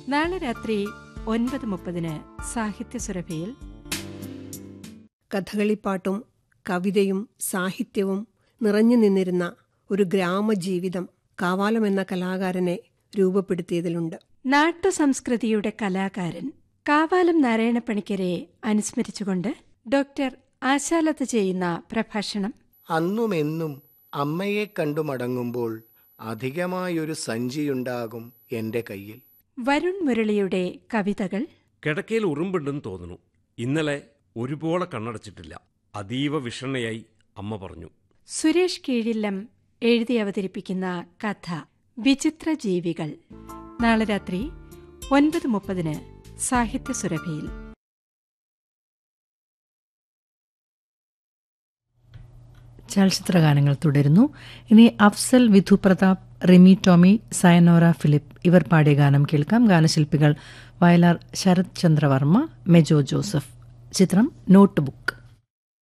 നാളെ രാത്രി 9:30 സാഹിത്യസുരഭിയിൽ കഥകളിപ്പാട്ടും കവിതയും സാഹിത്യവും നിറഞ്ഞു നിന്നിരുന്ന ഒരു ഗ്രാമജീവിതം കാവാലം എന്ന കലാകാരനെ രൂപപ്പെടുത്തിയതിലുണ്ട്. നാട്ടുസംസ്കൃതിയുടെ കലാകാരൻ കാവാലം നാരായണപ്പണിക്കരെ അനുസ്മരിച്ചുകൊണ്ട് ഡോക്ടർ ആശാലത ചെയ്യുന്ന പ്രഭാഷണം. അന്നുമെന്നും അമ്മയെ കണ്ടു മടങ്ങുമ്പോൾ അധികമായൊരു സഞ്ചിയുണ്ടാകും എൻ്റെ കയ്യിൽ. വരുൺ മുരളിയുടെ കവിതകൾ. കിടക്കയിൽ ഉറുമ്പുണ്ടെന്ന് തോന്നുന്നു. ഇന്നലെ ഒരുപോലെ കണ്ണടച്ചിട്ടില്ല. അതീവ വിഷണ്ണയായി അമ്മ പറഞ്ഞു. സുരേഷ് കീഴില്ലം എഴുതി അവതരിപ്പിക്കുന്ന കഥ വിചിത്ര ജീവികൾ. നാളെ രാത്രി 9:30 സാഹിത്യസുരഭിയിൽ. ചലച്ചിത്രഗാനങ്ങൾ തുടരുന്നു. ഇനി അഫ്സൽ, വിധു പ്രതാപ്, റിമി ടോമി, സയനോറ ഫിലിപ്പ് ഇവർ പാടിയ ഗാനം കേൾക്കാം. ഗാനശില്പികൾ വയലാർ ശരത് ചന്ദ്രവർമ്മ, മെജോ ജോസഫ്. ചിത്രം നോട്ട് ബുക്ക്.